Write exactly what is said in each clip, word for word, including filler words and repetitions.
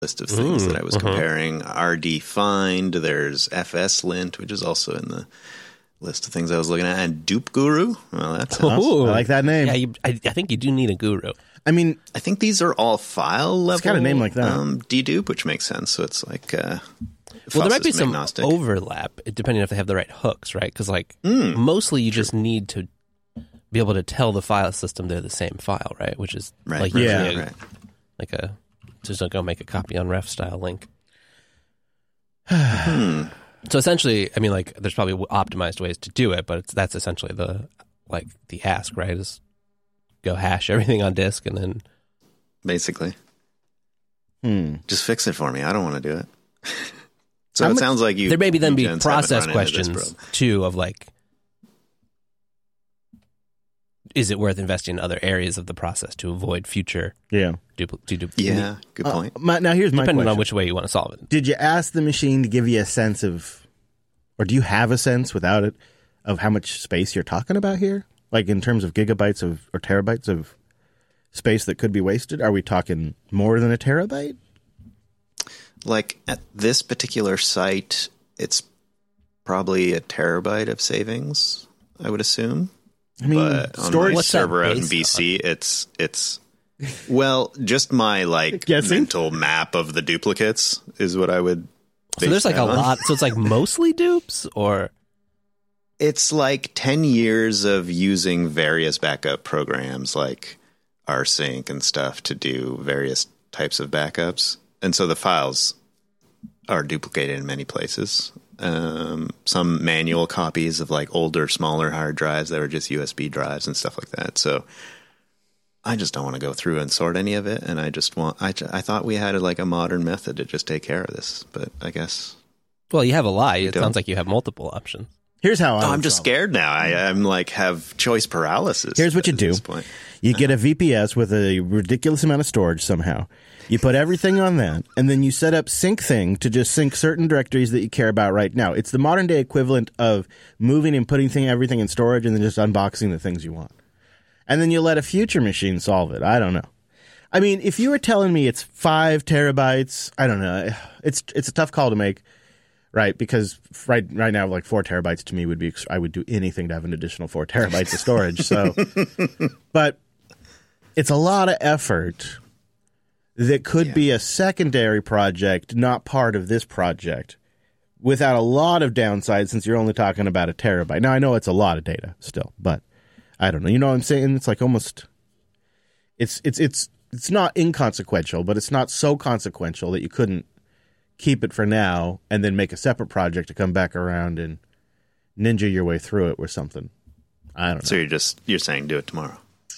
list of things Ooh, that I was uh-huh. comparing. R D Find, there's F S Lint, which is also in the list of things I was looking at, and Dupe Guru. Well, that's sounds, Ooh. I like that name. Yeah, you, I, I think you do need a guru. I mean, I think these are all file level. It's got a name like that. Um, dedupe, which makes sense. So it's like uh, Well, there might be file system some agnostic. overlap depending if they have the right hooks, right? Because like Mm, mostly you just need to be able to tell the file system they're the same file, right? Which is Right, like right, usually right, a- right. like a just don't go make a copy on ref style link. Hmm. So essentially, I mean, like there's probably optimized ways to do it, but it's, that's essentially the like the ask, right? Is go hash everything on disk and then Basically, hmm. just fix it for me. I don't want to do it. So How it much- sounds like you. there maybe then you be gents haven't process run into this questions problem. too of like, is it worth investing in other areas of the process to avoid future Yeah. duplicate? Du- du- Yeah, good Uh, point. my, now here's my depending question. on which way you want to solve it. Did you ask the machine to give you a sense of, or do you have a sense without it, of how much space you're talking about here? Like in terms of gigabytes of or terabytes of space that could be wasted? Are we talking more than a terabyte? Like at this particular site, it's probably a terabyte of savings, I would assume. I mean, But on storage. my What's that server out in based B C, it's it's well, just my like Guessing? mental map of the duplicates is what I would. So base there's like that a on. lot. So it's like mostly dupes, or It's like ten years of using various backup programs like rsync and stuff to do various types of backups. And so the files are duplicated in many places. Um, some manual copies of like older, smaller hard drives that are just U S B drives and stuff like that. So I just don't want to go through and sort any of it. And I just want, I, ju- I thought we had like a modern method to just take care of this, but I guess. well, you have a lie. It don't. sounds like you have multiple options. Here's how I Oh, would I'm just solve it. scared now. I, I'm like have choice paralysis. Here's what you at do. this point. You get a V P S with a ridiculous amount of storage somehow. You put everything on that, and then you set up SyncThing to just sync certain directories that you care about right now. It's the modern day equivalent of moving and putting thing, everything in storage and then just unboxing the things you want. And then you let a future machine solve it. I don't know. I mean, if you were telling me it's five terabytes, I don't know. It's it's a tough call to make, right? Because right right now, like four terabytes to me would be, I would do anything to have an additional four terabytes of storage. So, but it's a lot of effort that could Yeah. be a secondary project, not part of this project, without a lot of downside since you're only talking about a terabyte. Now, I know it's a lot of data still, but I don't know. You know what I'm saying? It's like almost it's it's it's it's not inconsequential, but it's not so consequential that you couldn't keep it for now and then make a separate project to come back around and ninja your way through it or something. I don't know. So you're just you're saying do it tomorrow.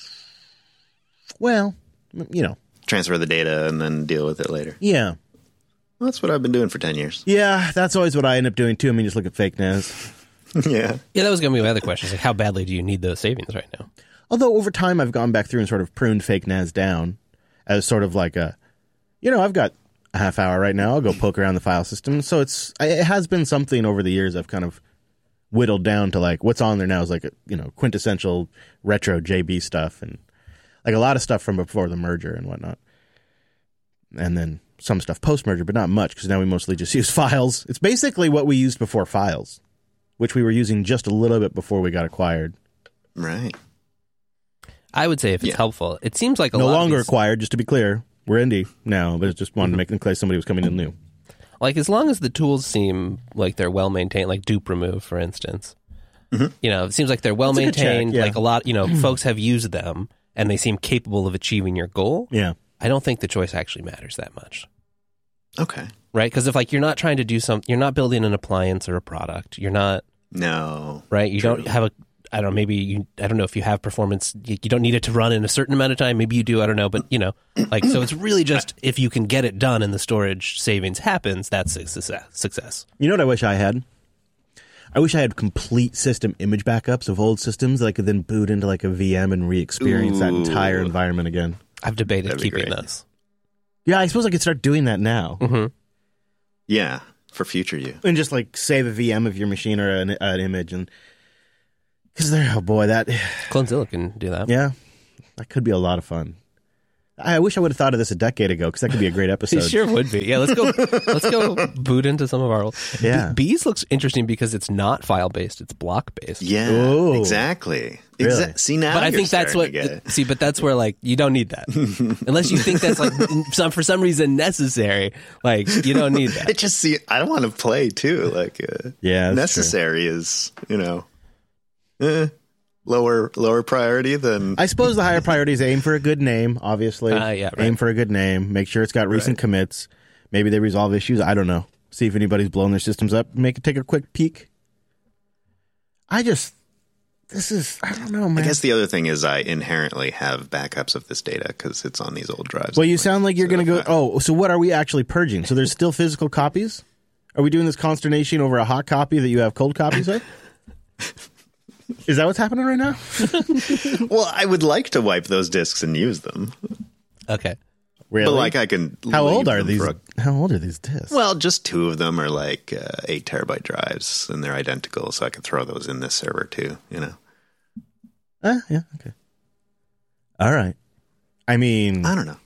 Well, you know, Transfer the data and then deal with it later. yeah. Well, that's what I've been doing for ten years. Yeah, that's always what I end up doing too. I mean, just look at fake N A S. Yeah. Yeah, that was going to be my other question. Is like, how badly do you need those savings right now? Although over time I've gone back through and sort of pruned fake N A S down as sort of like a, you know, I've got a half hour right now. I'll go poke around the file system. So it's it has been something over the years I've kind of whittled down to like what's on there now is like a, you know, quintessential retro J B stuff and like a lot of stuff from before the merger and whatnot. And then some stuff post-merger, but not much because now we mostly just use files. It's basically what we used before files, which we were using just a little bit before we got acquired. Right. I would say if it's Yeah. helpful, it seems like a No lot longer of these, acquired, just to be clear. We're indie now, but it's just wanted to make it clear somebody was coming in new. like as long as the tools seem like they're well maintained, like dupe remove, for instance. Mhm. You know, it seems like they're well That's a good check, maintained. yeah. Like a lot, you know, folks have used them and they seem capable of achieving your goal. Yeah. I don't think the choice actually matters that much. Okay. Right? Because if like you're not trying to do something, you're not building an appliance or a product. You're not No. right. You True. don't have a. I don't know. Maybe you. I don't know if you have performance. You, you don't need it to run in a certain amount of time. Maybe you do. I don't know. But you know, like so, it's really just if you can get it done and the storage savings happens, that's a success. Success. You know what I wish I had? I wish I had complete system image backups of old systems that I could then boot into like a V M and re-experience that Ooh. entire environment again. I've debated That'd be keeping great. those. Yeah, I suppose I could start doing that now. Mm-hmm. Yeah. For future you. And just like save a V M of your machine or an, an image. And because there, oh boy, that, Clonezilla can do that. yeah, that could be a lot of fun. I wish I would have thought of this a decade ago because that could be a great episode. It sure would be. Yeah, let's go. Let's go boot into some of our old. Yeah. B- Bees looks interesting because it's not file based; it's block based. Yeah, Ooh. exactly. Really? Exa- see now, But I you're think that's what. starting to get it. See, but that's where like you don't need that unless you think that's like some for some reason necessary. Like you don't need that. It just see. I don't want to play too. Like uh, Yeah, that's necessary is you know eh, lower lower priority than I suppose the higher priority is aim for a good name, obviously. Uh, yeah, right. Aim for a good name. Make sure it's got recent Right. commits. Maybe they resolve issues. I don't know. See if anybody's blown their systems up. Make it take a quick peek. I just, this is, I don't know, man. I guess the other thing is I inherently have backups of this data because it's on these old drives. Well, you anyway. sound like you're So going to go, if I- oh, so what are we actually purging? So there's still physical copies? Are we doing this consternation over a hot copy that you have cold copies of? Is that what's happening right now? Well, I would like to wipe those disks and use them, Okay. Really? but like I can. how leave old are them these? for a- How old are these discs? Well, just two of them are like uh, eight terabyte drives, and they're identical, so I could throw those in this server too. You know, Uh, yeah, okay. All right. I mean, I don't know.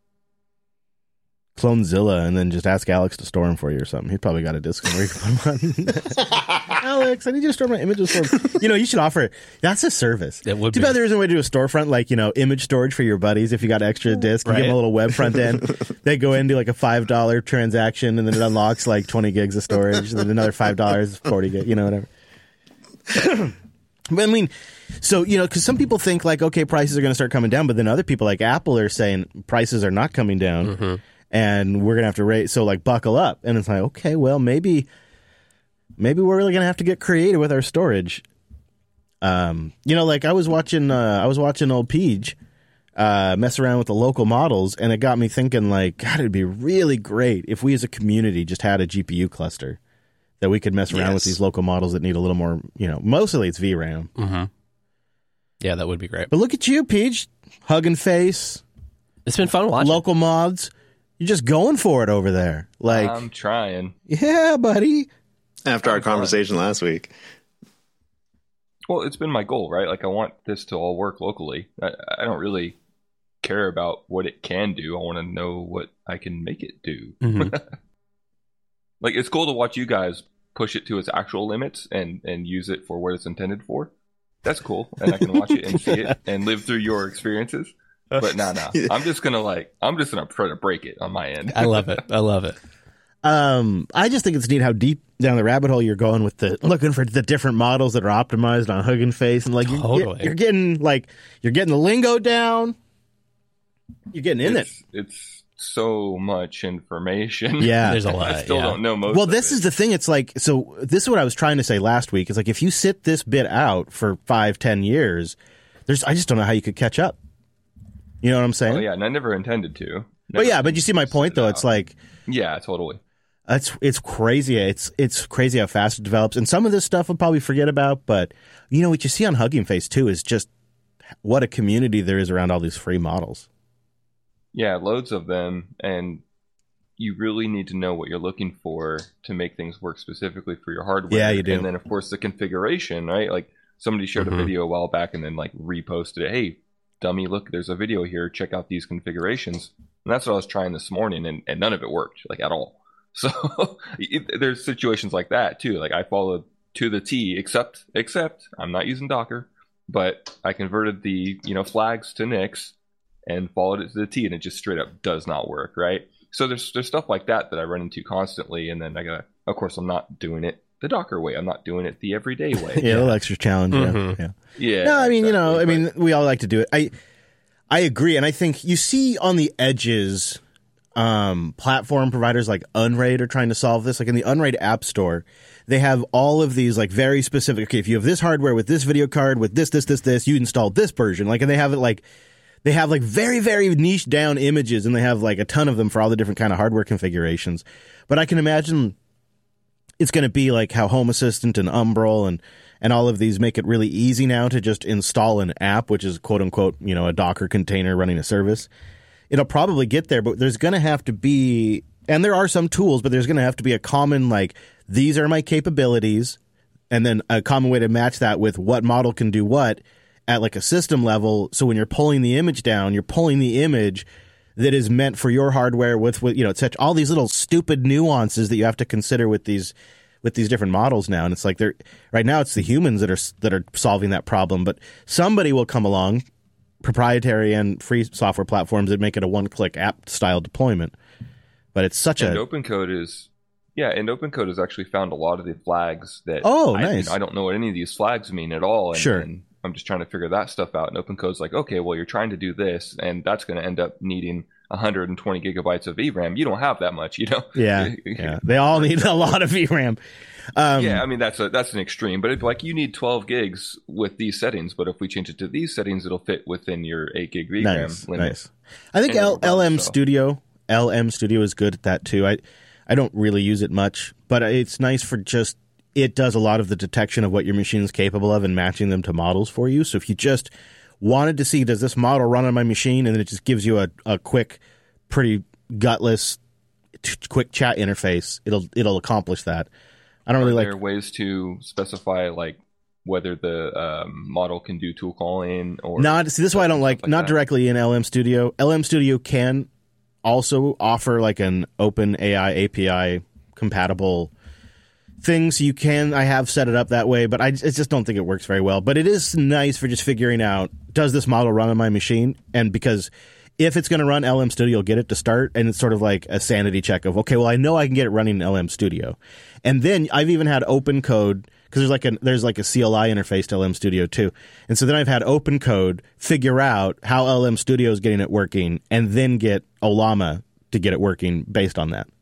clone Zilla and then just ask Alex to store them for you or something. He's probably got a disk somewhere you can put them on. Alex, I need you to store my images for me. You know, you should offer that's a service. It would Too be. bad there isn't a way to do a storefront like, you know, image storage for your buddies if you got extra disk. You give Right. them a little web front end. They go in, do like a five dollar transaction, and then it unlocks like twenty gigs of storage, and then another five dollars, forty gigs, you know, whatever. But I mean, so, you know, because some people think like, okay, prices are going to start coming down, but then other people like Apple are saying prices are not coming down. Mm-hmm. And we're gonna have to raise, so like buckle up. And it's like, okay, well, maybe, maybe we're really gonna have to get creative with our storage. Um, you know, like I was watching, uh, I was watching old Peach, uh, mess around with the local models, and it got me thinking, like, God, it'd be really great if we as a community just had a G P U cluster that we could mess around with Yes. these local models that need a little more, you know, mostly it's V RAM. Mm-hmm. Yeah, that would be great. But look at you, Peach, hugging face, It's been fun watching. local mods. You're just going for it over there. Like, I'm trying. yeah, buddy. After our conversation last week, Well, it's been my goal, right? Like, I want this to all work locally. I, I don't really care about what it can do. I want to know what I can make it do. Mhm. Like, it's cool to watch you guys push it to its actual limits and, and use it for what it's intended for. That's cool. And I can watch it and see it and live through your experiences. But nah, nah. I'm just going to, like, I'm just going to try to break it on my end. I love it. I love it. Um, I just think it's neat how deep down the rabbit hole you're going with the looking for the different models that are optimized on Hugging Face, and like you're, Totally. you're getting like you're getting the lingo down. You're getting in it's, it's so much information. it. Yeah. There's a I lot. still yeah. don't know most Well, of this it. is the thing. It's like, so this is what I was trying to say last week. It's like, if you sit this bit out for five, ten years, there's, I just don't know how you could catch up. You know what I'm saying? Oh, yeah, and I never intended to. But Never yeah, but you see my intended to point sit it though. out. It's like, Yeah, totally. it's, it's crazy. It's, it's crazy how fast it develops. And some of this stuff we'll probably forget about, but you know, what you see on Hugging Face too is just what a community there is around all these free models. Yeah, loads of them, and you really need to know what you're looking for to make things work specifically for your hardware. Yeah, you do. And then, of course, the configuration, right? Like, somebody shared Mhm. a video a while back and then, like, reposted it. Hey, dummy, look, there's a video here. Check out these configurations. And that's what I was trying this morning, and, and none of it worked, like, at all. So it, there's situations like that, too. Like, I followed to the T, except, except I'm not using Docker, but I converted the, you know, flags to Nix and followed it to the T, and it just straight up does not work, right? So there's there's stuff like that that I run into constantly, and then I gotta, of course, I'm not doing it the Docker way. I'm not doing it the everyday way. Yeah, a little extra challenge. Yeah. Mhm. yeah. Yeah. No, I mean, you know, I exactly, mean, we all like to do it. I, I agree, and I think you see on the edges, um, platform providers like Unraid are trying to solve this. Like in the Unraid App Store, they have all of these like very specific. Okay, if you have this hardware with this video card with this, this, this, this, you install this version. Like, and they have it like. They have like very, very niche down images, and they have like a ton of them for all the different kind of hardware configurations. But I can imagine it's going to be like how Home Assistant and Umbrel and, and all of these make it really easy now to just install an app, which is quote unquote, you know, a Docker container running a service. It'll probably get there, but there's going to have to be, and there are some tools, but there's going to have to be a common, like, these are my capabilities, and then a common way to match that with what model can do what. at like a system level. So when you're pulling the image down, you're pulling the image that is meant for your hardware with, with you know, such all these little stupid nuances that you have to consider with these with these different models now. And it's like they're right now it's the humans that are that are solving that problem, but somebody will come along, proprietary and free software platforms that make it a one-click app style deployment. But it's such and a OpenCode is yeah, and OpenCode has actually found a lot of the flags that Oh, I, nice. I don't know what any of these flags mean at all. And, Sure. and I'm just trying to figure that stuff out. And OpenCode's like, okay, well, you're trying to do this, and that's going to end up needing one hundred twenty gigabytes of V RAM. You don't have that much, you know? yeah, yeah. They all need a lot of V RAM. Um, yeah, I mean that's a that's an extreme, but if like you need twelve gigs with these settings, but if we change it to these settings, it'll fit within your eight gig V RAM nice, limit. nice. I think And L- it'll run, LM so. Studio, L M Studio is good at that too. I, I don't really use it much, but it's nice for just it does a lot of the detection of what your machine is capable of and matching them to models for you. So if you just wanted to see does this model run on my machine, and then it just gives you a, a quick, pretty gutless, t- quick chat interface, it'll it'll accomplish that. I don't Are really there like. ways to specify like whether the um, model can do tool calling or Not see, this is why I don't like, like not that? directly in L M Studio. L M Studio can also offer like an open A I A P I compatible things. You can I have set it up that way, but I, I just don't think it works very well. But it is nice for just figuring out, does this model run on my machine? And because if it's going to run L M Studio, get it to start, and it's sort of like a sanity check of, okay, well, I know I can get it running in L M Studio. And then I've even had OpenCode, because there's like a there's like a C L I interface to L M Studio too. And so then I've had OpenCode figure out how L M Studio is getting it working, and then get Ollama to get it working based on that.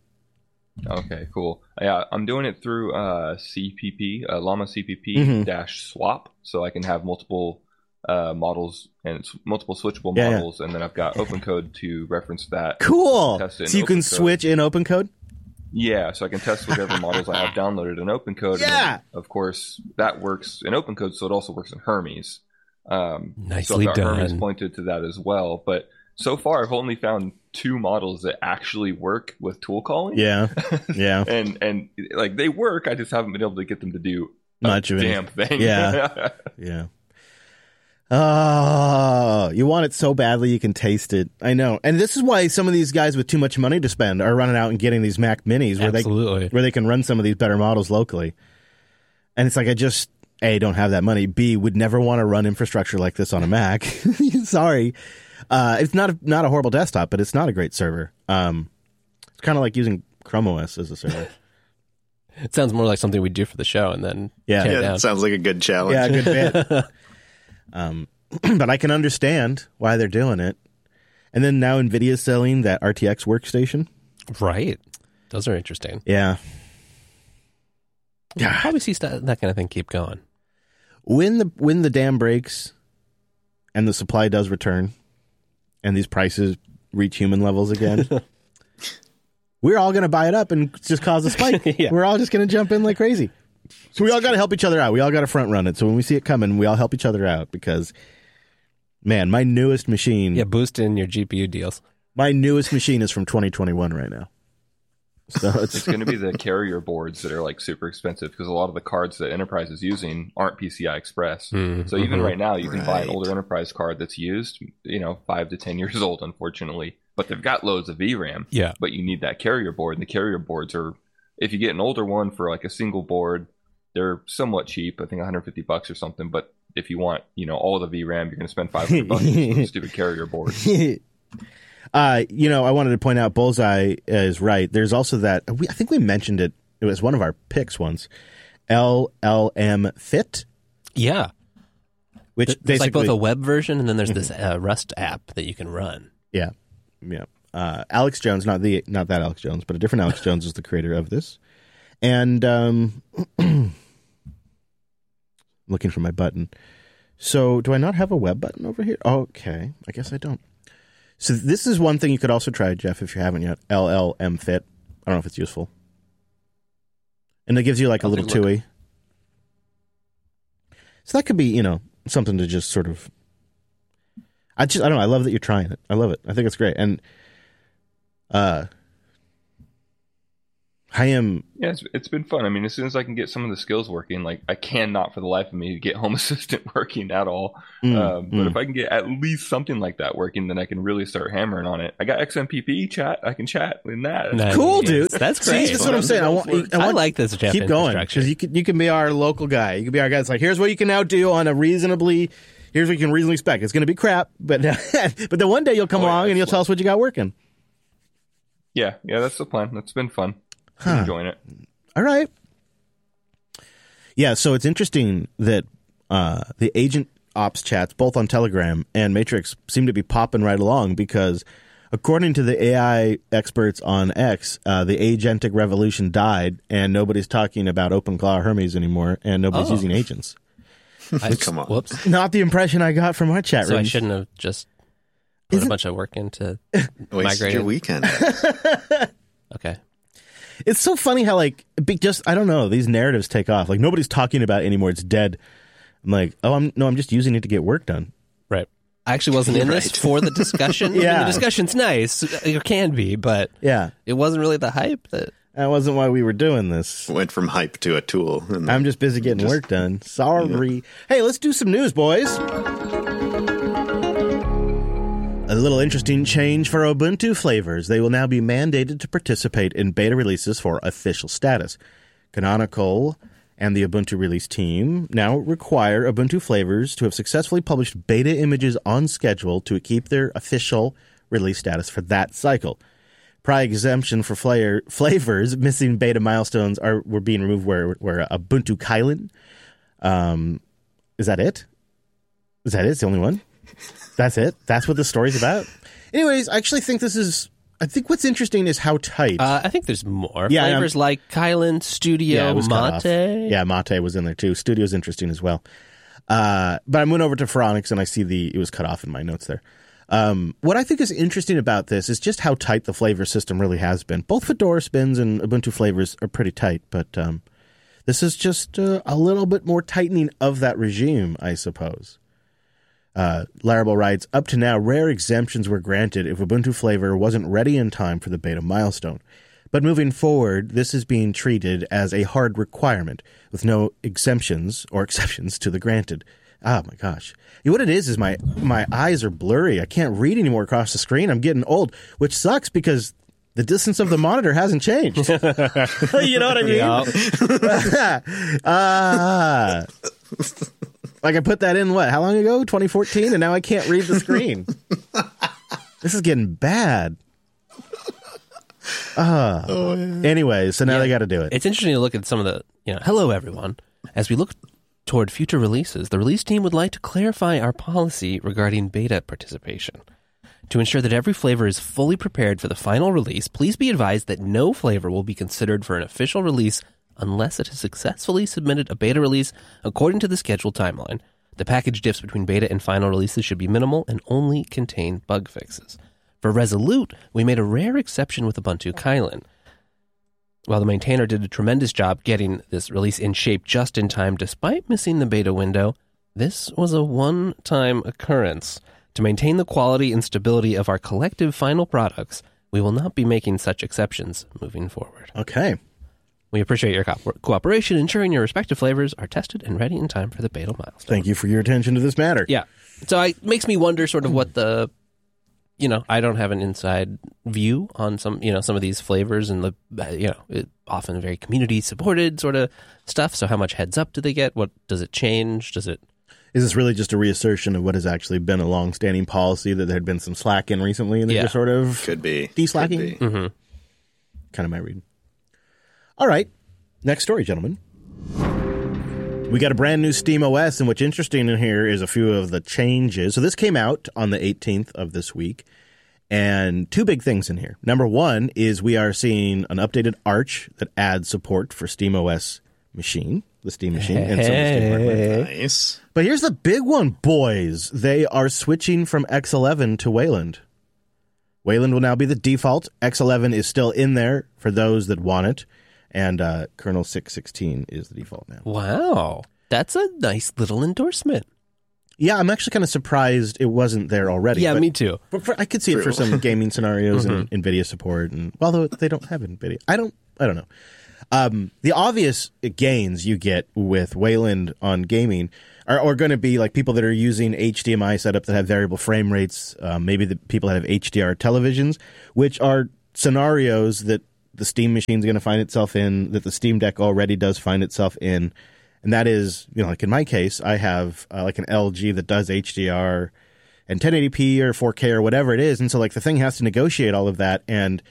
Okay, cool. Yeah, I'm doing it through uh, C P P, uh, Llama C P P Mhm. dash swap, so I can have multiple uh, models and s- multiple switchable Yeah, yeah. models, and then I've got OpenCode to reference that. Cool. Test it in So you can OpenCode. switch in OpenCode? Yeah, so I can test whichever models I have downloaded in OpenCode. Yeah. And then, of course, that works in OpenCode, so it also works in Hermes. Um, Nicely so I've got Hermes done. pointed to that as well. But so far, I've only found two models that actually work with tool calling. Yeah. Yeah. and and like they work, I just haven't been able to get them to do a Much of it. damn thing. Yeah. Yeah. Oh, you want it so badly you can taste it. I know. And this is why some of these guys with too much money to spend are running out and getting these Mac Minis where Absolutely. they where they can run some of these better models locally. And it's like, I just A, don't have that money. B, would never want to run infrastructure like this on a Mac. Sorry. Uh, it's not a, not a horrible desktop, but it's not a great server. Um, it's kind of like using Chrome O S as a server. It sounds more like something we do for the show, and then Yeah. tear it Yeah, down. that sounds like a good challenge. Yeah, a good bit. Um, but I can understand why they're doing it. And then now NVIDIA's selling that R T X workstation. Right. Those are interesting. Yeah. We'll probably see st- that kind of thing keep going. When the when the dam breaks and the supply does return and these prices reach human levels again, we're all going to buy it up and just cause a spike. Yeah. We're all just going to jump in like crazy. So we all got to help each other out. We all got to front run it. So when we see it coming, we all help each other out because, man, my newest machine, Yeah, boost in your G P U deals. my newest machine is from twenty twenty-one right now. So It's it's going to be the carrier boards that are like super expensive because a lot of the cards that Enterprise is using aren't P C I Express. Mm, So even mhm. right now, you can buy an Right. older Enterprise card that's used, you know, five to ten years old, unfortunately. But they've got loads of V RAM. Yeah. But you need that carrier board. And the carrier boards are, if you get an older one for like a single board, they're somewhat cheap. I think one hundred fifty bucks or something. But if you want, you know, all the V RAM, you're going to spend five hundred bucks for a stupid carrier board. uh, you know, I wanted to point out Bullseye is right. There's also that, we, I think we mentioned it. It was one of our picks once. L L M Fit, Yeah. which It's basically, like both a web version and then there's this uh, Rust app that you can run. yeah, yeah. Uh, Alex Jones, not the not that Alex Jones, but a different Alex Jones is the creator of this. And um, looking for my button. So, do I not have a web button over here? Okay, I guess I don't. So, this is one thing you could also try, Jeff, if you haven't yet. L L M Fit. I don't know if it's useful. And it gives you like a I'll little take a look. TUI. So that could be, you know, something to just sort of. I just I don't know. I love that you're trying it. I love it. I think it's great. And uh, I am. Yeah, it's, it's been fun. I mean, as soon as I can get some of the skills working, like I cannot for the life of me get Home Assistant working at all. Mm, um, but mm. if I can get at least something like that working, then I can really start hammering on it. I got X M P P chat. I can chat in that. Nice. Cool, dude. That's See, great. that's what I'm saying. I want. I, want, I like this, Jeff. Keep going, infrastructure. because you can you can be our local guy. You can be our guy. It's like, here's what you can now do on a reasonably. Here's what you can reasonably expect. It's going to be crap, but but then one day you'll come Oh, yeah, along and you'll excellent. tell us what you got working. Yeah, yeah, that's the plan. That's been fun. Huh. I'm enjoying it. All right. Yeah, so it's interesting that uh, the agent ops chats, both on Telegram and Matrix, seem to be popping right along because, according to the A I experts on X, uh, the agentic revolution died, and nobody's talking about OpenClaw Hermes anymore, and nobody's Oh. using agents. I, Come on. Whoops. Not the impression I got from our chat So I room. shouldn't have just put Isn't- a bunch of work into Wasted migrating. your weekend. Okay. It's so funny how, like, be just, I don't know, these narratives take off. Like, nobody's talking about it anymore. It's dead. I'm like, oh, I'm no, I'm just using it to get work done. Right. I actually wasn't in this Right. for the discussion. I mean, Yeah. the discussion's nice. It can be, but Yeah. it wasn't really the hype that. That wasn't why we were doing this. Went from hype to a tool. And I'm just busy getting Just- work done. Sorry. Hey, let's do some news, boys. A little interesting change for Ubuntu flavors. They will now be mandated to participate in beta releases for official status. Canonical and the Ubuntu release team now require Ubuntu flavors to have successfully published beta images on schedule to keep their official release status for that cycle. Prior exemption for flavor, flavors missing beta milestones are were being removed where where Ubuntu Kylin. Um, is that it? Is that it? It's the only one? That's it? That's what the story's about? Anyways, I actually think this is... I think what's interesting is how tight... Uh, I think there's more Yeah, flavors like Kylan, Studio, it was cut off. Mate. Yeah, Mate was in there too. Studio's interesting as well. Uh, but I went over to Phoronix and I see the... It was cut off in my notes there. Um, what I think is interesting about this is just how tight the flavor system really has been. Both Fedora spins and Ubuntu flavors are pretty tight, but um, this is just uh, a little bit more tightening of that regime, I suppose. Uh, Laravel writes, up to now, rare exemptions were granted if Ubuntu flavor wasn't ready in time for the beta milestone. But moving forward, this is being treated as a hard requirement, with no exemptions or exceptions to the granted. Oh my gosh. What it is is my my eyes are blurry. I can't read anymore across the screen. I'm getting old, which sucks because the distance of the monitor hasn't changed. You know what I mean? Ah. Like I put that in, what, how long ago? twenty fourteen, and now I can't read the screen. This is getting bad. Uh, oh, yeah. Anyway, so now Yeah. they got to do it. It's interesting to look at some of the, you know, hello everyone. As we look toward future releases, the release team would like to clarify our policy regarding beta participation. To ensure that every flavor is fully prepared for the final release, please be advised that no flavor will be considered for an official release unless it has successfully submitted a beta release according to the scheduled timeline. The package diffs between beta and final releases should be minimal and only contain bug fixes. For Resolute, we made a rare exception with Ubuntu Kylin. While the maintainer did a tremendous job getting this release in shape just in time despite missing the beta window, this was a one-time occurrence. To maintain the quality and stability of our collective final products, we will not be making such exceptions moving forward. Okay. We appreciate your co- cooperation, ensuring your respective flavors are tested and ready in time for the beta milestone. Thank you for your attention to this matter. Yeah. So it makes me wonder sort of what the, you know, I don't have an inside view on some, you know, some of these flavors and the, uh, you know, it, often very community supported sort of stuff. So how much heads up do they get? What does it change? Does it? Is this really just a reassertion of what has actually been a long-standing policy that there had been some slack in recently and they're Yeah. just sort of Could be. de-slacking? Could be. Mm-hmm. Kind of my read. All right. Next story, gentlemen. We got a brand new Steam O S, and what's interesting in here is a few of the changes. So this came out on the eighteenth of this week, and two big things in here. Number one is we are seeing an updated Arch that adds support for Steam O S machine, the Steam machine, and some of the Steam hardware. Nice. But here's the big one, boys. They are switching from X eleven to Wayland. Wayland will now be the default. X eleven is still in there for those that want it. And uh, kernel six sixteen is the default now. Wow. That's a nice little endorsement. Yeah, I'm actually kind of surprised it wasn't there already. Yeah, but, me too. But for, I could see it for True. some gaming scenarios and NVIDIA support. And although they don't have NVIDIA, I don't. I don't know. Um, the obvious gains you get with Wayland on gaming are, are going to be like people that are using H D M I setup that have variable frame rates, um, maybe the people that have H D R televisions, which are scenarios that the Steam machine is going to find itself in, that the Steam Deck already does find itself in. And that is, you know, like in my case, I have uh, like an L G that does H D R and ten eighty p or four K or whatever it is. And so like the thing has to negotiate all of that. And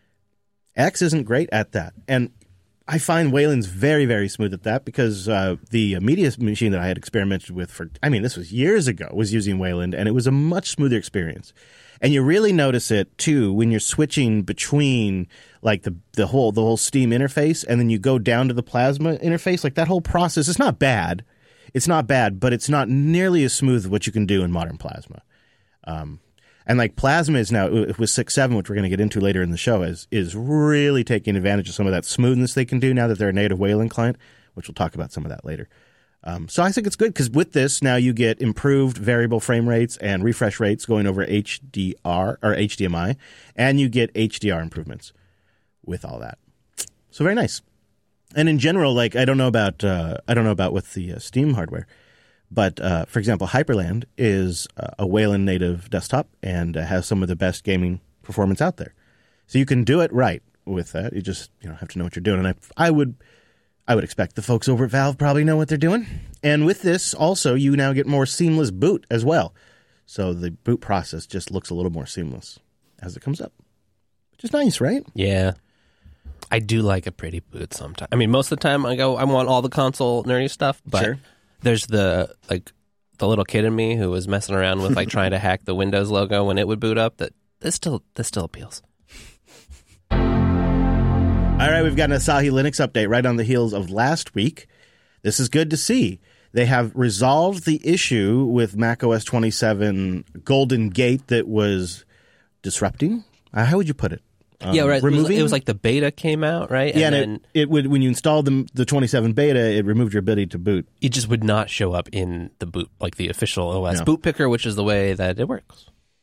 X isn't great at that. And I find Wayland's very, very smooth at that because uh, the media machine that I had experimented with for, I mean, this was years ago, was using Wayland, and it was a much smoother experience. And you really notice it too when you're switching between like the the whole the whole Steam interface, and then you go down to the Plasma interface. Like that whole process, it's not bad, it's not bad, but it's not nearly as smooth as what you can do in modern Plasma. Um, And like Plasma is now with six seven, which we're going to get into later in the show, is is really taking advantage of some of that smoothness they can do now that they're a native Wayland client, which we'll talk about some of that later. Um, so I think it's good because with this now you get improved variable frame rates and refresh rates going over H D R or H D M I, and you get H D R improvements with all that. So very nice. And in general, like I don't know about uh, I don't know about with the uh, Steam hardware. But, uh, for example, Hyperland is uh, a Wayland native desktop and uh, has some of the best gaming performance out there. So you can do it right with that. You just you know have to know what you're doing. And I, I would I would expect the folks over at Valve probably know what they're doing. And with this, also, you now get more seamless boot as well. So the boot process just looks a little more seamless as it comes up. Which is nice, right? Yeah. I do like a pretty boot sometimes. I mean, most of the time I go, I want all the console nerdy stuff, but... Sure. There's the like the little kid in me who was messing around with like trying to hack the Windows logo when it would boot up. That this still this still appeals. All right, we've got an Asahi Linux update right on the heels of last week. This is good to see. They have resolved the issue with macOS twenty-seven Golden Gate that was disrupting. Uh, how would you put it? Um, yeah, right. Removing? It was, it was like the beta came out, right? Yeah, and, and then it, it would when you installed the the twenty-seven beta, it removed your ability to boot. it just would not show up in the boot, like the official O S No. boot picker, which is the way that it works.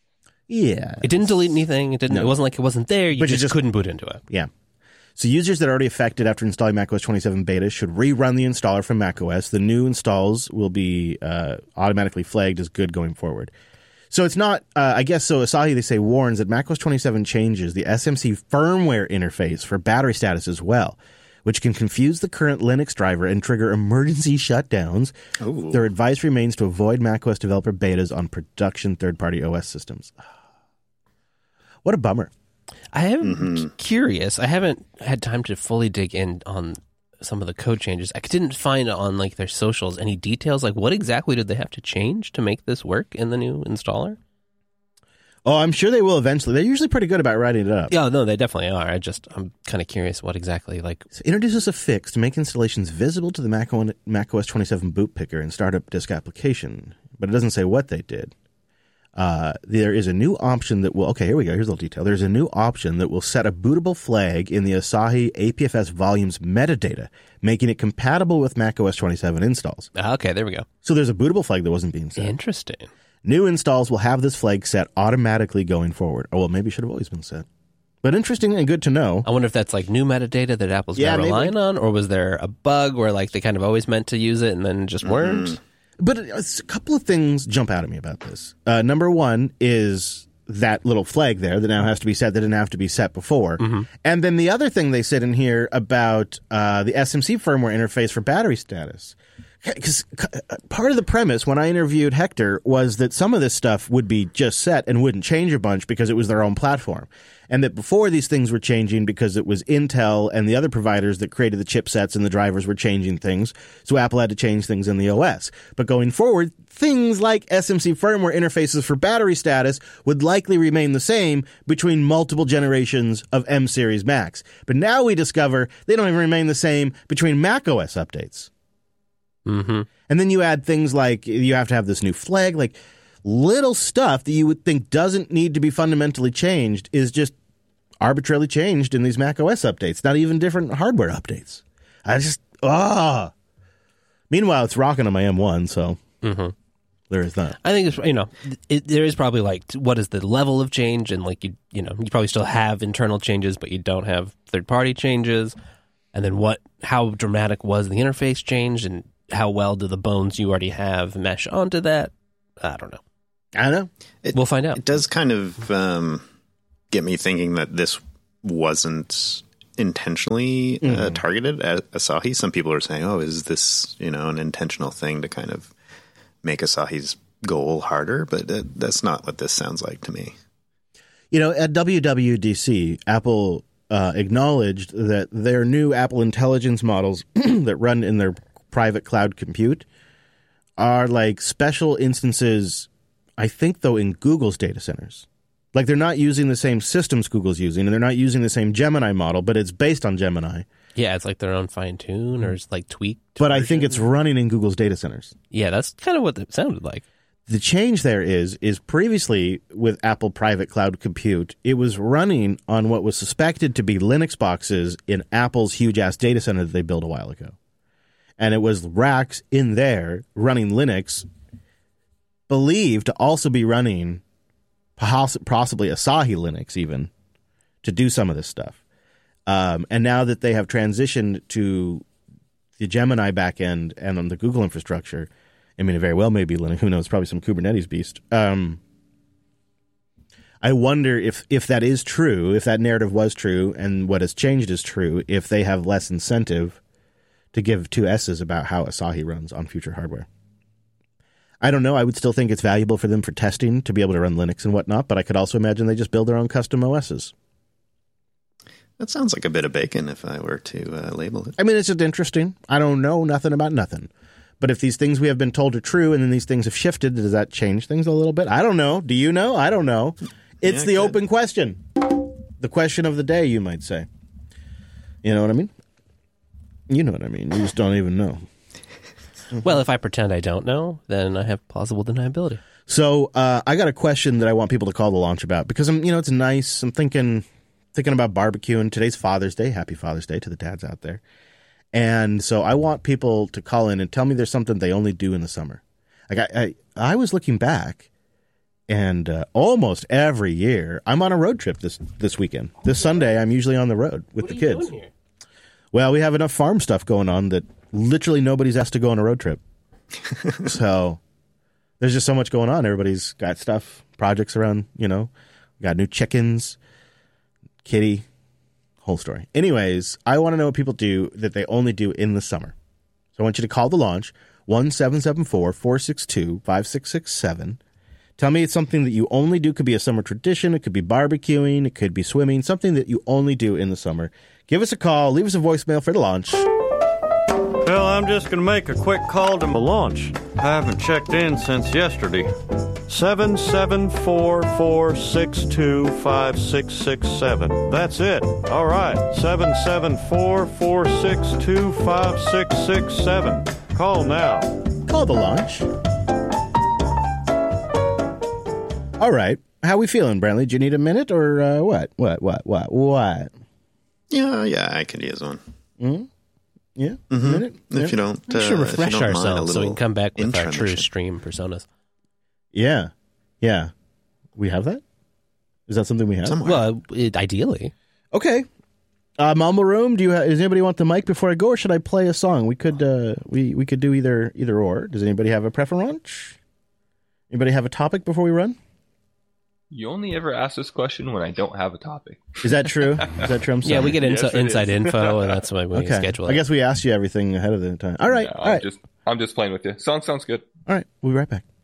Yeah, It didn't delete anything. It didn't. No. It wasn't like it wasn't there. You, But you just, just- couldn't boot into it. Yeah. So users that are already affected after installing macOS twenty-seven beta should rerun the installer from macOS. The new installs will be uh, automatically flagged as good going forward. So it's not, uh, I guess, so Asahi, they say, warns that macOS twenty-seven changes the S M C firmware interface for battery status as well, which can confuse the current Linux driver and trigger emergency shutdowns. Ooh. Their advice remains to avoid macOS developer betas on production third-party O S systems. What a bummer. I am curious. I haven't had time to fully dig in on some of the code changes. I didn't find on like their socials any details. Like, what exactly did they have to change to make this work in the new installer? Oh, I'm sure they will eventually. They're usually pretty good about writing it up. Yeah, no, they definitely are. I just I'm kind of curious what exactly like. So introduces a fix to make installations visible to the Mac O- macOS twenty-seven boot picker and startup disk application, but it doesn't say what they did. Uh, there is a new option that will, okay, here we go. Here's a little detail. There's a new option that will set a bootable flag in the Asahi A P F S volumes metadata, making it compatible with macOS twenty-seven installs. Ah, okay, there we go. So there's a bootable flag that wasn't being set. Interesting. New installs will have this flag set automatically going forward. Oh, well, maybe it should have always been set. But interesting and good to know. I wonder if that's like new metadata that Apple's Yeah, now maybe. relying on, or was there a bug where like they kind of always meant to use it and then just weren't? But a couple of things jump out at me about this. Uh, number one is that little flag there that now has to be set that didn't have to be set before. And then the other thing they said in here about uh, the S M C firmware interface for battery status. Because part of the premise when I interviewed Hector was that some of this stuff would be just set and wouldn't change a bunch because it was their own platform. And that before these things were changing because it was Intel and the other providers that created the chipsets and the drivers were changing things. So Apple had to change things in the O S. But going forward, things like S M C firmware interfaces for battery status would likely remain the same between multiple generations of M series Macs. But now we discover they don't even remain the same between macOS updates. Mm-hmm. And then you add things like you have to have this new flag, like little stuff that you would think doesn't need to be fundamentally changed is just arbitrarily changed in these Mac O S updates, not even different hardware updates. I just, ah. Meanwhile, it's rocking on my M one, so. Mm-hmm. There is not. I think it's, you know, it, there is probably like, what is the level of change? And like, you you know, you probably still have internal changes, but you don't have third party changes. And then what, how dramatic was the interface change, and how well do the bones you already have mesh onto that? I don't know. I don't know. It, we'll find out. It does kind of um, get me thinking that this wasn't intentionally uh, Mhm. targeted at Asahi. Some people are saying, oh, is this, you know, an intentional thing to kind of make Asahi's goal harder? But uh, that's not what this sounds like to me. You know, at W W D C, Apple uh, acknowledged that their new Apple Intelligence models that run in their private cloud compute are like special instances, I think, though, in Google's data centers. Like, they're not using the same systems Google's using, and they're not using the same Gemini model, but it's based on Gemini. Yeah, it's like their own fine tune or it's like tweaked. But I think version. it's running in Google's data centers. Yeah, that's kind of what it sounded like. The change there is, is previously with Apple Private Cloud Compute, it was running on what was suspected to be Linux boxes in Apple's huge-ass data center that they built a while ago. And it was racks in there running Linux, believed to also be running poss- possibly Asahi Linux even, to do some of this stuff. Um, and now that they have transitioned to the Gemini backend and on the Google infrastructure, I mean, it very well may be Linux. Who knows? Probably some Kubernetes beast. Um, I wonder if, if that is true, if that narrative was true, and what has changed is true, if they have less incentive to give two S's about how Asahi runs on future hardware. I don't know. I would still think it's valuable for them for testing to be able to run Linux and whatnot, but I could also imagine they just build their own custom O Ss. That sounds like a bit of bacon if I were to uh, label it. I mean, it's just interesting. I don't know nothing about nothing. But if these things we have been told are true and then these things have shifted, does that change things a little bit? I don't know. Do you know? I don't know. It's Yeah, the it open question. The question of the day, you might say. You know what I mean? You know what I mean. You just don't even know. Well, if I pretend I don't know, then I have plausible deniability. So uh, I got a question that I want people to call the launch about because I'm, you know, it's nice. I'm thinking, thinking about barbecuing. Today's Father's Day. Happy Father's Day to the dads out there. And so I want people to call in and tell me there's something they only do in the summer. Like I, I, I was looking back, and uh, almost every year I'm on a road trip this this weekend. This Sunday I'm usually on the road with the kids. Well, we have enough farm stuff going on that literally nobody's asked to go on a road trip. So there's just so much going on. Everybody's got stuff, projects around, you know, got new chickens, kitty, whole story. Anyways, I want to know what people do that they only do in the summer. So I want you to call the launch, one seven seven four, four six two, five six six seven. Tell me it's something that you only do. It could be a summer tradition. It could be barbecuing. It could be swimming. Something that you only do in the summer. Give us a call. Leave us a voicemail for the launch. Well, I'm just going to make a quick call to my launch. I haven't checked in since yesterday. seven seven four, four six two, five six six seven. That's it. All right. seven seven four, four six two, five six six seven. Call now. Call the launch. All right. How we feeling, Brantley? Do you need a minute or uh, what? What? What? What? What? Yeah, yeah, I could use one. Mm-hmm. Yeah? Mm-hmm. A minute? If Yeah. you don't, We uh, should if you refresh don't mind a ourselves so we little can come back with our true intromission. stream personas. Yeah. Yeah. We have that? Is that something we have? Somewhere. Well, it, ideally. Okay. Uh, Mama Room, do you ha- does anybody want the mic before I go, or should I play a song? We could uh, we we could do either either or. Does anybody have a preference? Anybody have a topic before we run? You only ever ask this question when I don't have a topic. Is that true? Is that true? I'm sorry. Yeah, we get Yes, insi- it inside is. info, and that's why we Okay. schedule it. I guess we asked you everything ahead of the time. All right. No, all right. I'm just I'm just playing with you. Song sounds good. All right. We'll be right back.